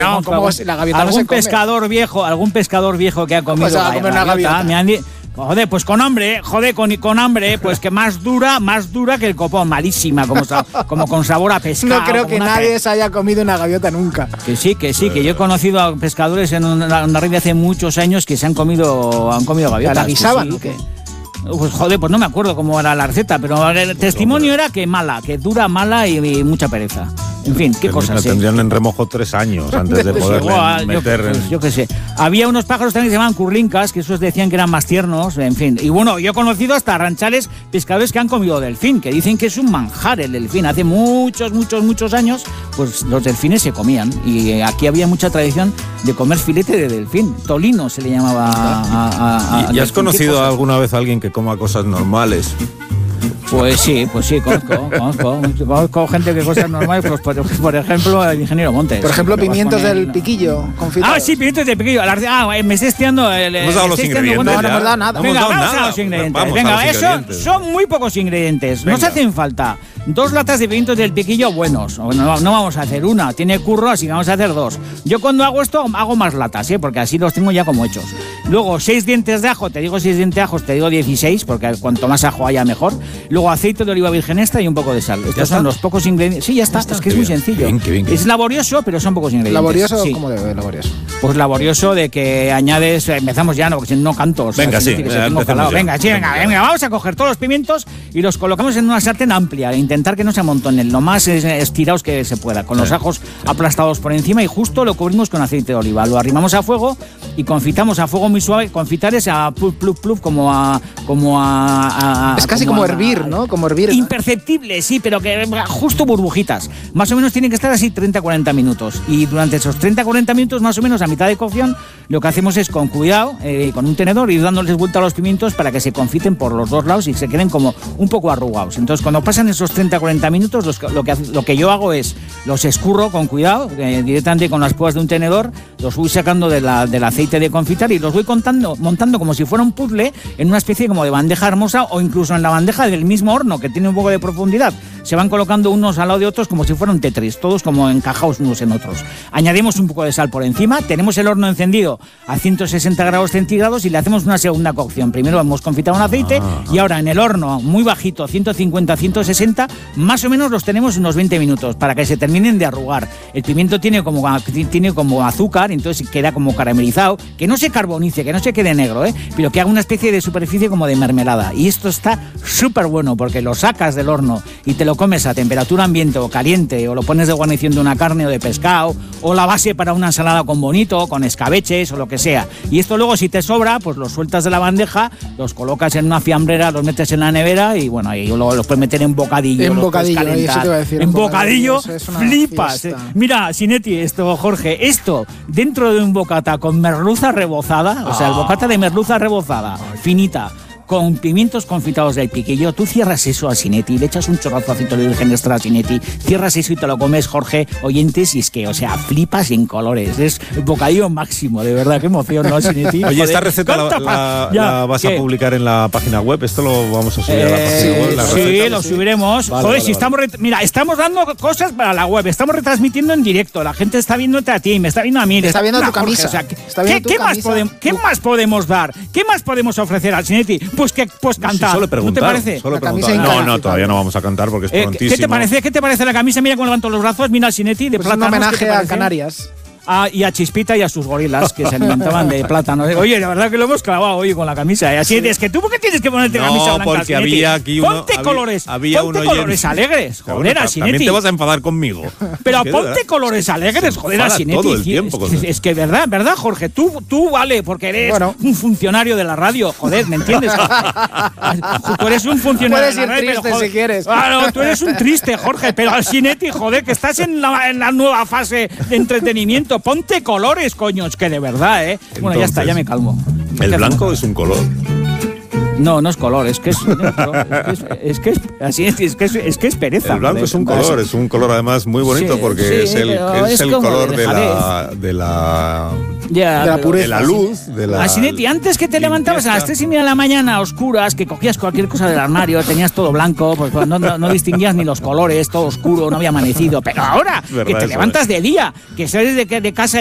No, ¿cómo la gaviota no se come? Algún pescador viejo que ha comido una gaviota. Me han dicho, joder, pues con hambre, pues que más dura que el copón, malísima, como con sabor a pescado. No creo que nadie se haya comido una gaviota nunca. Que sí, que yo he conocido a pescadores en una red de hace muchos años que se han comido gaviotas. ¿La guisaban sí, o qué? Pues joder, pues no me acuerdo cómo era la receta, pero el testimonio era que dura, mala y mucha pereza. En fin, qué cosas. Tendrían en remojo 3 años antes de poderle meter. Yo qué sé. Había unos pájaros también que se llamaban curlincas, que esos decían que eran más tiernos, en fin. Y bueno, yo he conocido hasta ranchales pescadores que han comido delfín, que dicen que es un manjar el delfín. Hace muchos años, pues los delfines se comían. Y aquí había mucha tradición de comer filete de delfín. Tolino se le llamaba ¿Y has conocido alguna vez a alguien que coma cosas normales? Pues sí, conozco gente que cosas normales, pues por ejemplo el ingeniero Montes. Por ejemplo, pimientos del piquillo confitados. Ah, sí, pimientos del piquillo. Me estoy estiando hemos dado los ingredientes. No hemos dado nada. Venga, vamos a los ingredientes. Venga, eso son muy pocos ingredientes. Nos hacen falta 2 latas de pimientos del piquillo buenos. No vamos a hacer una, tiene curro, así que vamos a hacer 2. Yo cuando hago esto hago más latas, porque así los tengo ya como hechos. Luego 6 dientes de ajo, te digo 6 dientes de ajo, te digo 16, porque cuanto más ajo haya mejor. Luego aceite de oliva virgen extra y un poco de sal. Estos son los pocos ingredientes. Sí, ya está. Es que es muy sencillo. Bien. Es laborioso, pero son pocos ingredientes. ¿Laborioso? Sí. ¿Cómo de laborioso? Pues laborioso de que añades... Empezamos ya, porque si no canto. Venga, sí. Venga, vamos a coger todos los pimientos y los colocamos en una sartén amplia. E intentar que no se amontonen, lo más estirados que se pueda. Con los ajos aplastados por encima y justo lo cubrimos con aceite de oliva. Lo arrimamos a fuego y confitamos a fuego muy suave. Confitar es a pluf, como a es casi como hervir, ¿no? Como hervir. Imperceptible, sí, pero que justo burbujitas. Más o menos tienen que estar así 30-40 minutos. Y durante esos 30-40 minutos, más o menos a mitad de cocción, lo que hacemos es con cuidado, con un tenedor, ir dándoles vuelta a los pimientos para que se confiten por los dos lados y se queden como un poco arrugados. Entonces, cuando pasan esos 30-40 minutos, lo que yo hago es los escurro con cuidado, directamente con las púas de un tenedor, los voy sacando del aceite de confitar y los voy montando como si fuera un puzzle en una especie como de bandeja hermosa o incluso en la bandeja del mismo horno, que tiene un poco de profundidad. Se van colocando unos al lado de otros como si fueran Tetris, todos como encajados unos en otros. Añadimos un poco de sal por encima, tenemos el horno encendido a 160 grados centígrados y le hacemos una segunda cocción. Primero hemos confitado en aceite y ahora en el horno muy bajito, 150-160, más o menos los tenemos unos 20 minutos para que se terminen de arrugar. El pimiento tiene como azúcar, entonces queda como caramelizado, que no se carbonice, que no se quede negro, pero que haga una especie de superficie como de mermelada. Y esto está súper bueno porque lo sacas del horno y te lo comes a temperatura ambiente o caliente, o lo pones de guarnición de una carne o de pescado, o la base para una ensalada con bonito, con escabeches o lo que sea. Y esto luego, si te sobra, pues los sueltas de la bandeja, los colocas en una fiambrera, los metes en la nevera y bueno, ahí luego los puedes meter en bocadillo. En bocadillo, eso te iba a decir. En bocadillo, flipas. Fiesta. Mira, Sinetti, Jorge, dentro de un bocata con merluza rebozada, o sea, el bocata de merluza rebozada, finita, con pimientos confitados del piquillo, tú cierras eso a Sinetti, le echas un chorrazo de aceite de virgen extra a Sinetti, cierras eso y te lo comes, Jorge, oyentes, y es que, o sea, flipas en colores, es el bocadillo máximo, de verdad, qué emoción, ¿no, Sinetti? Oye, esta receta la vas a publicar en la página web, esto lo vamos a subir a la página web. Sí, lo subiremos. Vale, joder, si estamos... Mira, estamos dando cosas para la web, estamos retransmitiendo en directo, la gente está viéndote a ti, me está viendo a mí. Está viendo tu camisa. Jorge, o sea, ¿qué más podemos dar? ¿Qué más podemos ofrecer al Sinetti? Pues cantar. Solo preguntar, ¿No te parece? No, todavía no vamos a cantar porque es prontísimo. ¿Qué te parece la camisa? Mira cómo levanto los brazos, mira al Sinetti de pues plátanos. Un homenaje a Canarias. Y a Chispita y a sus gorilas que se alimentaban de plátano. Oye, la verdad que lo hemos clavado hoy con la camisa. Así es que tú, ¿por qué tienes que ponerte camisa blanca? Porque había aquí uno. Ponte colores. Ponte colores alegres. Joder, Sinetti. También te vas a enfadar conmigo. Pero ponte colores alegres, joder, Sinetti. Todo el tiempo. Es que verdad, Jorge. Tú vale, porque eres un funcionario de la radio. Joder, ¿me entiendes? Tú eres un funcionario de la radio. Puedes ir triste si quieres. Claro, tú eres un triste, Jorge. Pero al Sinetti, joder, que estás en la nueva fase de entretenimiento. Ponte colores, coños, que de verdad, Entonces, bueno, ya está, ya me calmo. ¿El blanco es un color? No es color, es que es pereza. El blanco es un color, es un color además muy bonito porque es el color de la Ya, de la pureza. De la luz, de la... Asinetti, antes que te levantabas a las 3:30 de la mañana a oscuras, que cogías cualquier cosa del armario, tenías todo blanco, pues no distinguías ni los colores, todo oscuro, no había amanecido. Pero ahora, Verdad, que te levantas de día, que sales de casa